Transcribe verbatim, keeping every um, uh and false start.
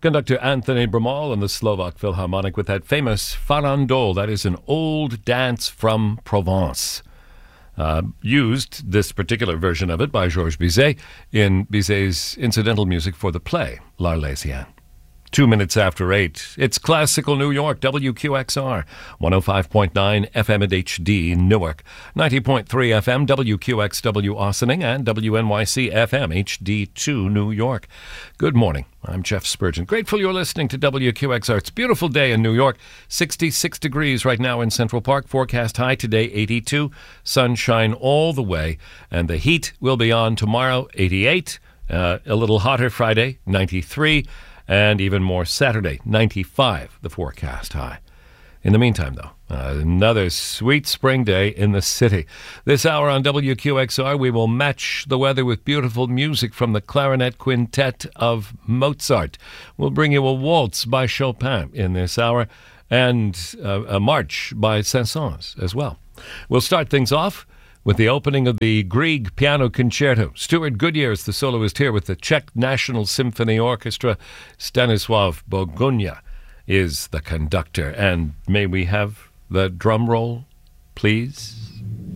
Conductor Anthony Bramall and the Slovak Philharmonic with that famous farandole. That is an old dance from Provence. Uh, used, this particular version of it, by Georges Bizet in Bizet's incidental music for the play L'Arlésienne. Two minutes after eight, it's Classical New York, W Q X R, one oh five point nine F M at H D Newark, ninety point three F M, W Q X W Ossining, and W N Y C F M, H D two New York. Good morning. I'm Jeff Spurgeon. Grateful you're listening to W Q X R. It's a beautiful day in New York. sixty-six degrees right now in Central Park. Forecast high today, eighty-two. Sunshine all the way. And the heat will be on tomorrow, eighty-eight. Uh, a little hotter Friday, ninety-three. And even more Saturday, ninety-five, the forecast high. In the meantime, though, uh, another sweet spring day in the city. This hour on W Q X R, we will match the weather with beautiful music from the Clarinet Quintet of Mozart. We'll bring you a waltz by Chopin in this hour, and uh, a march by Saint-Saëns as well. We'll start things off with the opening of the Grieg Piano Concerto. Stuart Goodyear is the soloist here with the Czech National Symphony Orchestra. Stanislav Bogunia is the conductor. And may we have the drum roll, please?